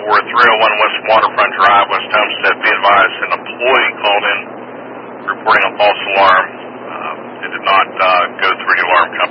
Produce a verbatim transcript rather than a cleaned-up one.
for three oh one West Waterfront Drive, West Homestead. Be advised, an employee called in reporting a false alarm. Uh, it did not uh, go through the alarm company.